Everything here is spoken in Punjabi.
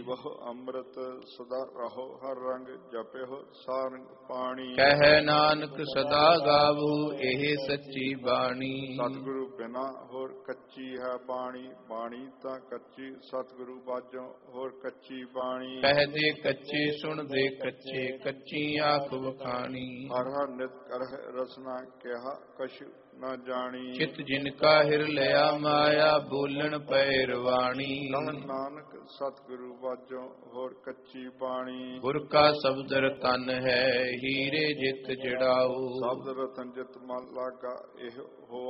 ਪੀਵਹੁ ਅੰਮ੍ਰਿਤ ਸਦਾ ਰਹੋ ਹਰ ਰੰਗ ਜਪਿਓ ਸਾਰੰਗ ਪਾਣੀ। ਕਹਿ ਨਾਨਕ ਸਦਾ ਗਾਵੋ ਇਹ ਸੱਚੀ ਬਾਣੀ। ਸਤਿਗੁਰੂ ਬਿਨਾ ਹੋਰ ਕੱਚੀ ਹੈ ਬਾਣੀ, ਬਾਣੀ ਤਾਂ ਕੱਚੀ ਸਤਿਗੁਰੂ ਬਾਝੋਂ ਹੋਰ ਕੱਚੀ ਬਾਣੀ। ਕਹਿਦੇ ਕੱਚੇ ਸੁਣਦੇ ਕੱਚੇ, ਕੱਚੀ ਆਖ ਵਖਾਣੀ। ਹਰ ਹਰ ਨਿਤ ਕਰਹਿ ਰਸਨਾ ਕਿਹਾ ਕਛੁ ਨਾ ਜਾਣੀ। ਚਿਤ ਜਿਨ ਕਾ ਹਿਰ ਲਿਆ ਮਾਇਆ, ਬੋਲਣ ਪੈ ਰਵਾਣੀ। ਕਹ ਨਾਨਕ ਸਤਿਗੁਰੂ ਬਾਝੋਂ ਹੋਰ ਕੱਚੀ ਬਾਣੀ। ਗੁਰ ਕਾ ਸ਼ਬਦ ਰਤਨ ਹੈ, ਹੀਰੇ ਜਿਤ ਜੜਾਓ। ਸ਼ਬਦ ਰਤਨ ਜਿਤ ਮਨ ਲਾਗਾ ਇਹ ਹੋਆ